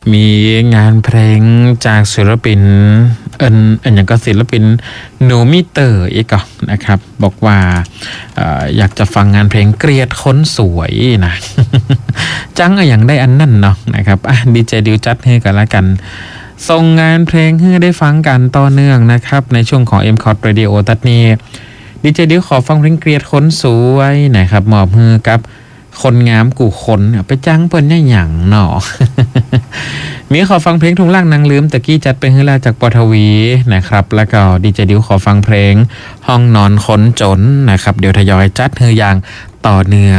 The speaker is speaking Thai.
มีงานเพลงจากศิลปินอย่างก็ศิลปินหนูมิเตอร์อีกอ่ะนะครับบอกว่าอยากจะฟังงานเพลงเกลียดคนสวยนะ จังอย่างได้อันนั่นเนาะนะครับดีเจดิวจัดให้กันละกันส่งงานเพลงให้ได้ฟังกันต่อเนื่องนะครับในช่วงของ MCOT Radio ตัดนี้ดีเจดิวขอฟังเพลงเกลียดคนสวยนะครับมอบมือกับคนงามกูคนไปจ้างเปิ้นเนี่ยหยังเนาะ มีขอฟังเพลงทุ่งล่างนางลืมตะกี้จัดเป็นฮือลาจากปทวีนะครับแล้วก็ดีเจดิวขอฟังเพลงห้องนอนคนจนนะครับเดี๋ยวทยอยจัดฮืออย่างต่อเนื่อง